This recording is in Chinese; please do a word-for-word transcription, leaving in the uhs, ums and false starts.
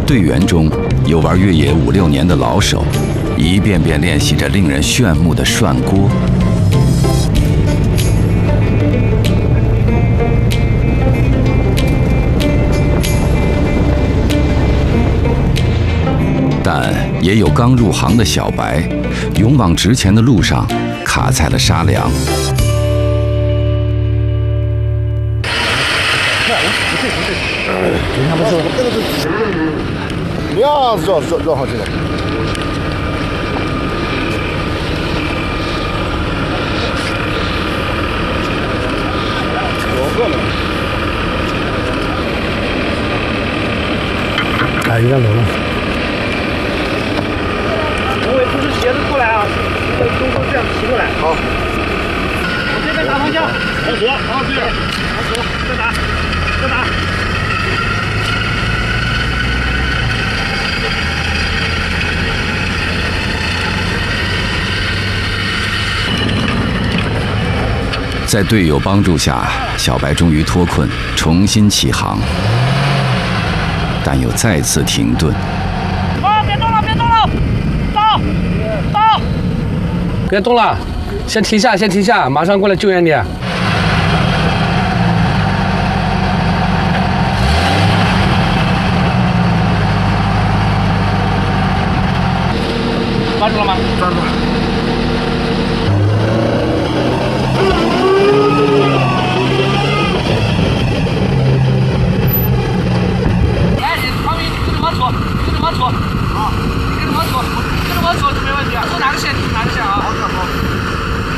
队员中有玩越野五六年的老手，一遍遍练习着令人炫目的涮锅。但也有刚入行的小白，勇往直前的路上卡在了沙梁。 你看不是，你要绕绕绕上去了。哎，有点冷了。 各位，扶着鞋子过来啊，中锋这样骑过来。好。我这边打方向。好锁，好对。好锁，再打，再打。 在队友帮助下，小白终于脱困，重新起航，但又再次停顿。 啊！别动了，别动了，到，到！ 别动了，先停下，先停下，马上过来救援你。 抓住了吗？抓住了。